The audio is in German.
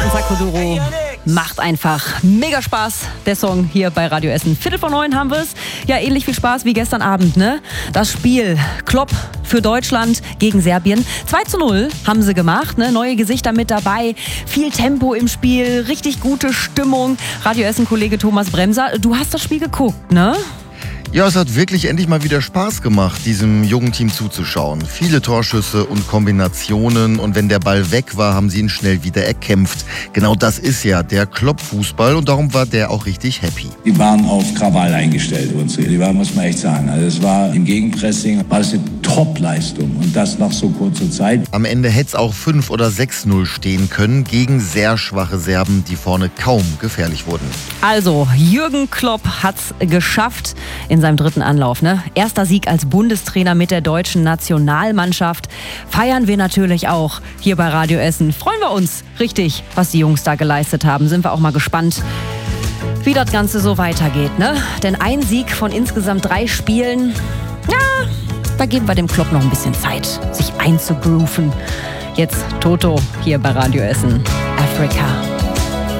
Danza Kuduro macht einfach mega Spaß. Der Song hier bei Radio Essen. 8:45 haben wir es. Ja, ähnlich viel Spaß wie gestern Abend, ne? Das Spiel Klopp für Deutschland gegen Serbien. 2:0 haben sie gemacht, ne? Neue Gesichter mit dabei. Viel Tempo im Spiel, richtig gute Stimmung. Radio Essen-Kollege Thomas Bremser, du hast das Spiel geguckt, ne? Ja, es hat wirklich endlich mal wieder Spaß gemacht, diesem jungen Team zuzuschauen. Viele Torschüsse und Kombinationen und wenn der Ball weg war, haben sie ihn schnell wieder erkämpft. Genau das ist ja der Klopp-Fußball und darum war der auch richtig happy. Die waren auf Krawall eingestellt, die waren, muss man echt sagen. Also es war im Gegenpressing, war es eine Top-Leistung und das nach so kurzer Zeit. Am Ende hätte es auch 5 oder 6:0 stehen können gegen sehr schwache Serben, die vorne kaum gefährlich wurden. Also, Jürgen Klopp hat's geschafft in seinem 3. Anlauf, ne? Erster Sieg als Bundestrainer mit der deutschen Nationalmannschaft. Feiern wir natürlich auch hier bei Radio Essen. Freuen wir uns richtig, was die Jungs da geleistet haben. Sind wir auch mal gespannt, wie das Ganze so weitergeht, ne? Denn ein Sieg von insgesamt 3 Spielen, ja, da geben wir dem Klopp noch ein bisschen Zeit, sich einzugrooven. Jetzt Toto hier bei Radio Essen. Africa.